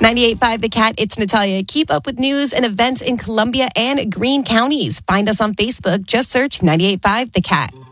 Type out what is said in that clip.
98.5 The Cat, it's Natalia. Keep up with news and events in Columbia and Greene counties. Find us on Facebook. Just search 98.5 The Cat.